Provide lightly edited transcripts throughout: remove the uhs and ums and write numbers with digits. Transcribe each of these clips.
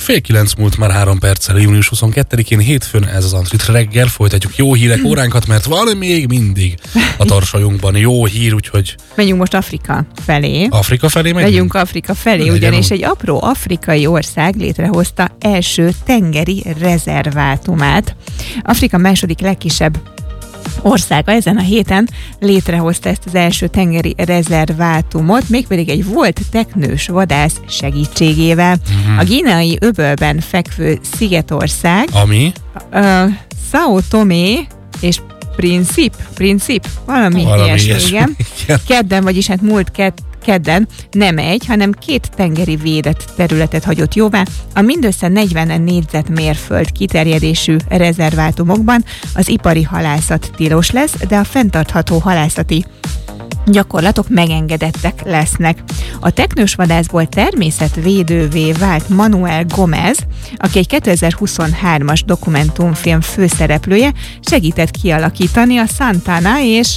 9:30 múlt már 3 perccel, június 22-én hétfőn, ez az Antrit reggel, folytatjuk jó hírek óránkat, mert van még mindig a tarsajunkban jó hír, úgyhogy... Megyünk most Afrika felé. Afrika felé megyünk? Megyünk Afrika felé, ugyanis egy apró afrikai ország létrehozta első tengeri rezervátumát. Afrika második legkisebb országa ezen a héten létrehozta ezt az első tengeri rezervátumot, mégpedig egy volt teknős vadász segítségével. A Guineai öbölben fekvő szigetország, ami? São Tomé és Principe, valami ilyesmi, igen. Kedden, vagyis hát múlt kedden nem egy, hanem 2 tengeri védett területet hagyott jóvá. A mindössze 40 négyzetmérföld kiterjedésű rezervátumokban az ipari halászat tilos lesz, de a fenntartható halászati gyakorlatok megengedettek lesznek. A teknős vadászból természetvédővé vált Manuel Gomez, aki egy 2023-as dokumentumfilm főszereplője, segített kialakítani a Santana és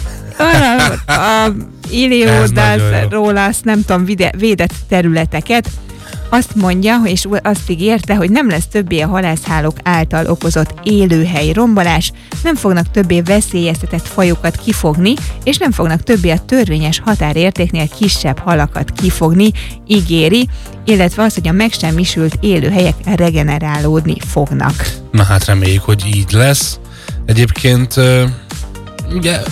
a Iliodáról, azt nem tudom, védett területeket. Azt mondja, és azt ígérte, hogy nem lesz többé a halászhálók által okozott élőhelyi rombolás, nem fognak többé veszélyeztetett fajokat kifogni, és nem fognak többé a törvényes határértéknél kisebb halakat kifogni, ígéri, illetve az, hogy a megsemmisült élőhelyek regenerálódni fognak. Na hát reméljük, hogy így lesz. Egyébként ugye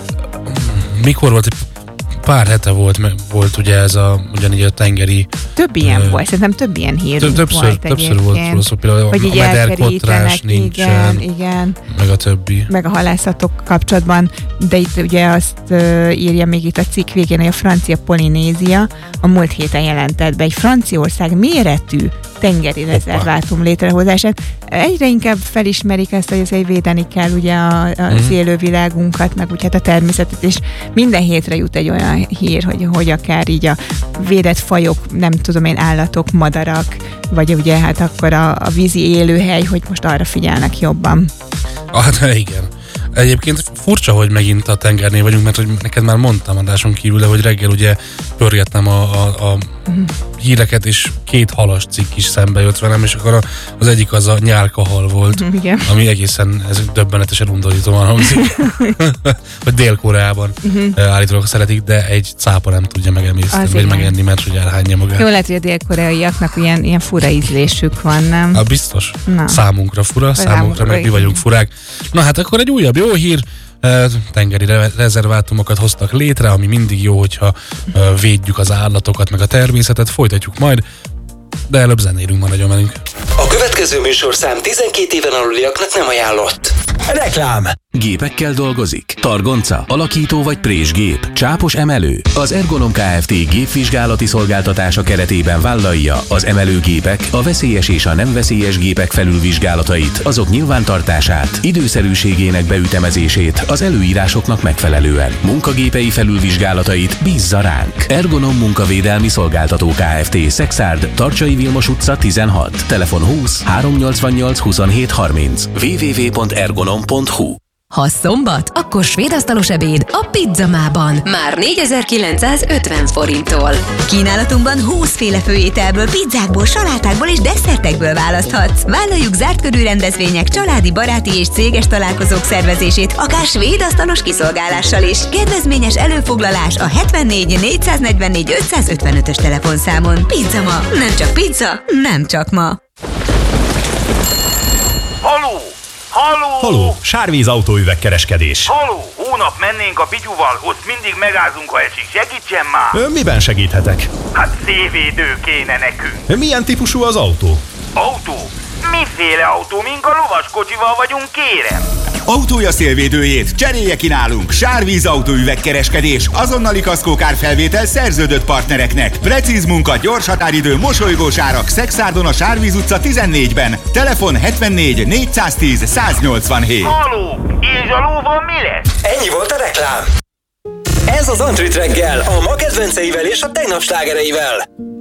mikor volt, pár hete volt ugye ez ugyanígy a tengeri... Több ilyen volt, szerintem több ilyen hírünk volt. Többször volt róla szó, például a mederkotrás nincsen, igen, meg a többi. Meg a halászatok kapcsolatban, de itt ugye azt írja még itt a cikk végén, hogy a francia Polinézia a múlt héten jelentett be egy Franciaország méretű tengeri rezervátum létrehozását. Egyre inkább felismerik ezt, hogy azért védeni kell ugye az élővilágunkat, meg úgy hát a természetet, és minden hétre jut egy olyan hír, hogy akár így a védett fajok, nem tudom én, állatok, madarak, vagy ugye hát akkor a vízi élőhely, hogy most arra figyelnek jobban. Hát igen. Egyébként furcsa, hogy megint a tengernél vagyunk, mert hogy neked már mondtam adáson kívül, de hogy reggel ugye pörgettem a híreket, és 2 halas cikk is szembe jött velem, és akkor az egyik az a nyálkahal volt, igen, ami egészen döbbenetesen undorítóan hangzik. Hogy Dél-Koreában állítólag szeretik, de egy cápa nem tudja megemészteni, vagy megenni, mert hogy elhányja magát. Jó, lehet, hogy a dél-koreaiaknak ilyen fura ízlésük van, nem? Hát biztos. Na. Számunkra fura, számunkra meg mi vagyunk furák. Na hát akkor egy újabb jó hír. Tengeri rezervátumokat hoztak létre, ami mindig jó, hogyha védjük az állatokat, meg a természetet, folytatjuk majd, de előbb zenélünk, maradjon velünk. A következő műsorszám 12 éven aluliaknak nem ajánlott. Reklám! Gépekkel dolgozik? Targonca, alakító vagy présgép, csápos emelő? Az Ergonom Kft. Gépvizsgálati szolgáltatása keretében vállalja az emelőgépek, a veszélyes és a nem veszélyes gépek felülvizsgálatait, azok nyilvántartását, időszerűségének beütemezését az előírásoknak megfelelően. Munkagépei felülvizsgálatait bízza ránk. Ergonom Munkavédelmi Szolgáltató Kft. Szexárd, Tarcsai Vilmos utca 16, telefon 20 388 27 30, www.ergonom.hu. Ha szombat, akkor svédasztalos ebéd a Pizzamában. Már 4950 forinttól. Kínálatunkban 20 féle főételből, pizzákból, salátákból és desszertekből választhatsz. Vállaljuk zárt körű rendezvények, családi, baráti és céges találkozók szervezését, akár svédasztalos kiszolgálással is. Kedvezményes előfoglalás a 74 444 555-ös telefonszámon. Pizzama. Nem csak pizza, nem csak ma. Haló! Haló, Sárvíz autóüvegkereskedés. Haló, hónap mennénk a Pityuval, ott mindig megázunk, ha esik. Segítsen már! Miben segíthetek? Hát szélvédő kéne nekünk. Milyen típusú az autó? Autó? Miféle autó, mink a lovaskocsival vagyunk, kérem? Autója szélvédőjét cserélje ki nálunk. Sárvíz autóüvegkereskedés. Azonnali kaszkókárfelvétel szerződött partnereknek. Precíz munka, gyors határidő, mosolygós árak. Szexárdon a Sárvíz utca 14-ben. Telefon 74 410 187. Haló, és a lóval mi lesz? Ennyi volt a reklám. Ez az Antrit reggel, a ma kedvenceivel és a tegnap slágereivel.